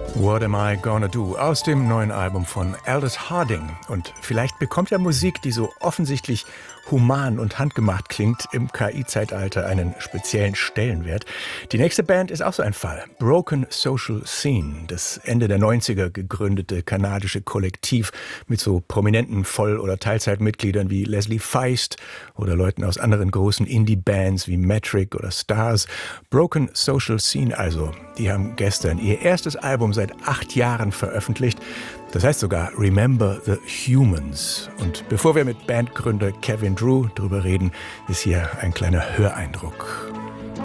What Am I Gonna Do aus dem neuen Album von Aldous Harding. Und vielleicht bekommt ja Musik, die so offensichtlich human und handgemacht klingt, im KI-Zeitalter einen speziellen Stellenwert. Die nächste Band ist auch so ein Fall. Broken Social Scene, das Ende der 90er gegründete kanadische Kollektiv mit so prominenten Voll- oder Teilzeitmitgliedern wie Leslie Feist oder Leuten aus anderen großen Indie-Bands wie Metric oder Stars. Broken Social Scene also, die haben gestern ihr erstes Album seit 8 Jahren veröffentlicht. Das heißt sogar Remember the Humans. Und bevor wir mit Bandgründer Kevin Drew drüber reden, ist hier ein kleiner Höreindruck.